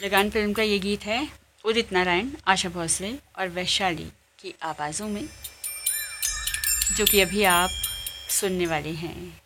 लगान फिल्म का ये गीत है उदित नारायण, आशा भोसले और वैशाली की आवाज़ों में, जो कि अभी आप सुनने वाले हैं।